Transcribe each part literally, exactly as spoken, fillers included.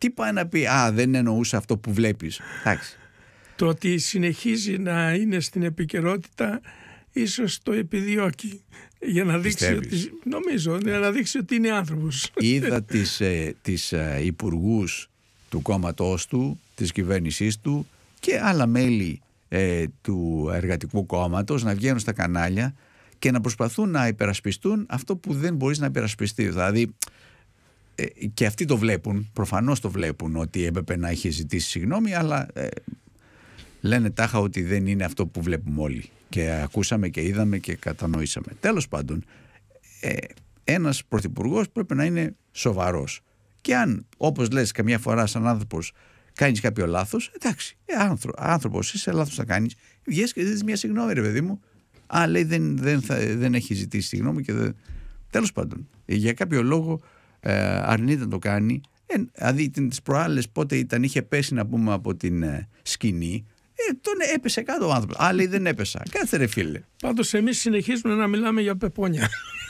Τι πάει να πει, α, δεν εννοούσε αυτό που βλέπεις. Εντάξει. Το ότι συνεχίζει να είναι στην επικαιρότητα ίσως το επιδιώκει για να δείξει ότι, νομίζω, για να δείξει ότι είναι άνθρωπος. Είδα τις, ε, τις ε, υπουργούς του κόμματός του, της κυβέρνησής του και άλλα μέλη ε, του Εργατικού Κόμματος να βγαίνουν στα κανάλια και να προσπαθούν να υπερασπιστούν αυτό που δεν μπορείς να υπερασπιστεί. Δηλαδή ε, και αυτοί το βλέπουν, προφανώς το βλέπουν ότι έπρεπε να είχε ζητήσει συγγνώμη, αλλά ε, λένε τάχα ότι δεν είναι αυτό που βλέπουμε όλοι και ακούσαμε και είδαμε και κατανοήσαμε. Τέλος πάντων, ε, ένας πρωθυπουργός πρέπει να είναι σοβαρός και αν, όπως λες, καμιά φορά σαν άνθρωπος κάνεις κάποιο λάθος, εντάξει, ε, άνθρω, άνθρωπος είσαι, λάθος θα κάνεις, βγες και δεις μια συγγνώμη, ρε παιδί μου. Α, λέει δεν, δεν, θα, δεν έχει ζητήσει συγγνώμη και δεν... Τέλος πάντων, για κάποιο λόγο ε, αρνείται να το κάνει. Ε, δηλαδή τις προάλλες πότε ήταν, είχε πέσει να πούμε από την ε, σκηνή, ε, τον έπεσε κάτω ο άνθρωπος. Α, λέει δεν έπεσα. Κάτσε ρε φίλε. Πάντως εμείς συνεχίζουμε να μιλάμε για πεπόνια.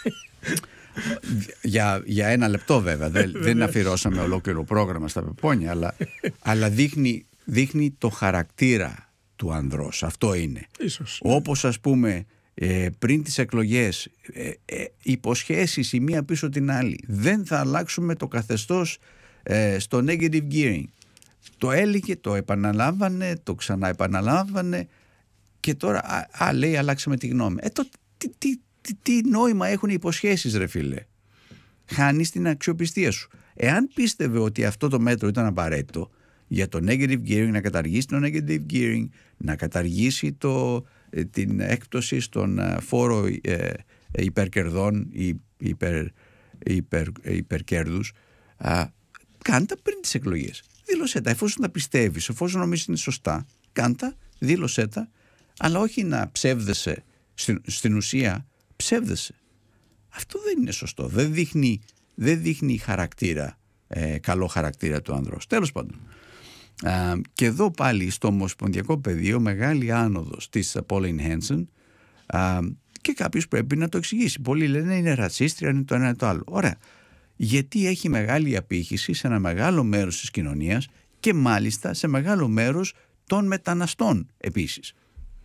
για, για ένα λεπτό βέβαια. δεν, δεν αφιερώσαμε ολόκληρο πρόγραμμα στα πεπόνια, αλλά, αλλά δείχνει, δείχνει το χαρακτήρα του ανδρός. Αυτό είναι. Ίσως. Όπως ας πούμε ε, πριν τις εκλογές ε, ε, υποσχέσεις η μία πίσω την άλλη. Δεν θα αλλάξουμε το καθεστώς ε, στο negative gearing. Το έλεγε, το επαναλάμβανε, το ξαναεπαναλάμβανε και τώρα α, α, λέει αλλάξαμε τη γνώμη. Ε, το, τι, τι, τι, τι νόημα έχουν οι υποσχέσεις ρε φίλε. Χάνεις την αξιοπιστία σου. Εάν πίστευε ότι αυτό το μέτρο ήταν απαραίτητο για το negative gearing, να καταργήσει το negative gearing, να καταργήσει το, την έκπτωση στον φόρο ε, υπερκερδών ή υπερ, υπερ, υπερκέρδους, α, κάντα πριν τις εκλογές. Δήλωσέ τα, εφόσον τα πιστεύεις, εφόσον νομίζεις είναι σωστά, κάντα, δήλωσέ τα, αλλά όχι να ψεύδεσαι, στην, στην ουσία ψεύδεσαι. Αυτό δεν είναι σωστό, δεν δείχνει, δεν δείχνει χαρακτήρα, ε, καλό χαρακτήρα του ανδρός. Τέλος πάντων. Α, και εδώ πάλι στο ομοσπονδιακό πεδίο μεγάλη άνοδος της Pauline Hanson α, και κάποιος πρέπει να το εξηγήσει. Πολλοί λένε είναι ρατσίστρια, είναι το ένα ή το άλλο. Ωραία. Γιατί έχει μεγάλη απήχηση σε ένα μεγάλο μέρος της κοινωνίας και μάλιστα σε μεγάλο μέρος των μεταναστών επίσης.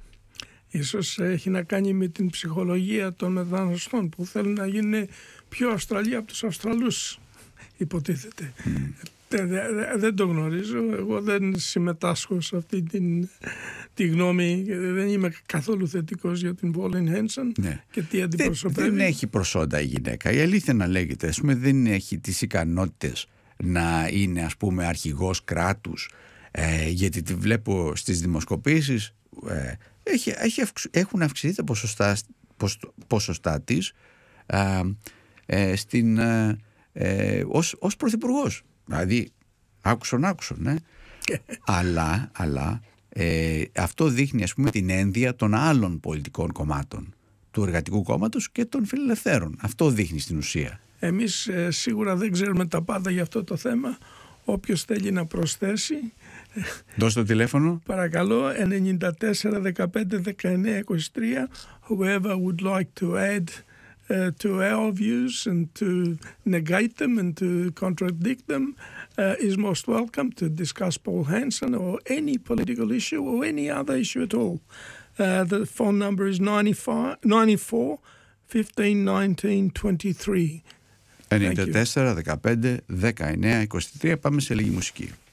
Ίσως έχει να κάνει με την ψυχολογία των μεταναστών που θέλουν να γίνουν πιο Αυστραλοί από τους Αυστραλούς, υποτίθεται. Mm. Δεν, δε, δεν το γνωρίζω, εγώ δεν συμμετάσχω σε αυτή την, τη γνώμη, δεν είμαι καθόλου θετικός για την Pauline Hanson, ναι. Και τι αντιπροσωπεύει. Δεν, δεν έχει προσόντα η γυναίκα, η αλήθεια να λέγεται, ας πούμε, δεν έχει τις ικανότητες να είναι ας πούμε αρχηγός κράτους, ε, γιατί τη βλέπω στις δημοσκοπήσεις, ε, έχει, έχει αυξ, έχουν αυξηθεί τα ποσοστά, ποσοστά της ε, ε, στην, ε, ε, ως, ως πρωθυπουργός. Δηλαδή άκουσον άκουσον ναι. αλλά, αλλά ε, αυτό δείχνει ας πούμε την ένδια των άλλων πολιτικών κομμάτων, του Εργατικού Κόμματος και των Φιλελευθέρων. Αυτό δείχνει στην ουσία. Εμείς ε, σίγουρα δεν ξέρουμε τα πάντα για αυτό το θέμα. Όποιος θέλει να προσθέσει, δώστε το τηλέφωνο. Παρακαλώ, ενενήντα τέσσερα δεκαπέντε δεκαεννέα είκοσι τρία. Whoever would like to add Uh, to our views and to negate them and to contradict them uh, is most welcome to discuss Paul Hanson or any political issue or any other issue at all. Uh, the phone number is ninety-four fifteen nineteen twenty-three. ενενήντα τέσσερα δεκαπέντε δεκαεννέα είκοσι τρία. Πάμε σε λίγη μουσική.